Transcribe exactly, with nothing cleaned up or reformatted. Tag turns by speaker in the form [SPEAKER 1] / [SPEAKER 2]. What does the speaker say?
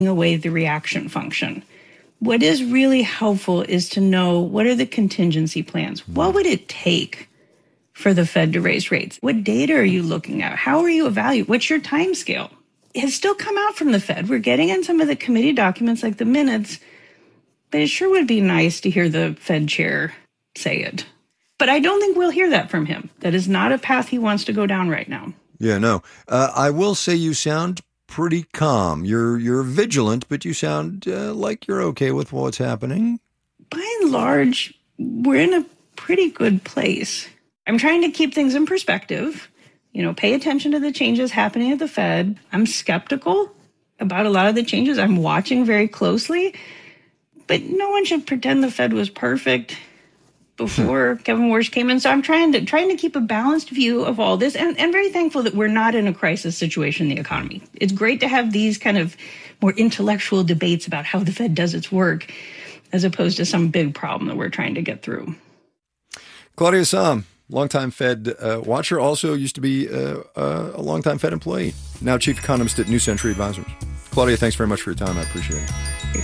[SPEAKER 1] away the reaction function. What is really helpful is to know, what are the contingency plans? What would it take for the Fed to raise rates? What data are you looking at? How are you evaluating? What's your time scale? It has still come out from the Fed. We're getting in some of the committee documents like the minutes, but it sure would be nice to hear the Fed chair say it. But I don't think we'll hear that from him. That is not a path he wants to go down right now.
[SPEAKER 2] Yeah, no. Uh, I will say you sound pretty calm. You're you're vigilant, but you sound uh, like you're okay with what's happening.
[SPEAKER 1] By and large, we're in a pretty good place. I'm trying to keep things in perspective, you know, pay attention to the changes happening at the Fed. I'm skeptical about a lot of the changes. I'm watching very closely, but no one should pretend the Fed was perfect before Kevin Warsh came in. So I'm trying to trying to keep a balanced view of all this, and, and very thankful that we're not in a crisis situation in the economy. It's great to have these kind of more intellectual debates about how the Fed does its work, as opposed to some big problem that we're trying to get through.
[SPEAKER 2] Claudia Sahm, longtime Fed uh, watcher, also used to be uh, uh, a longtime Fed employee, now chief economist at New Century Advisors. Claudia, thanks very much for your time. I appreciate it.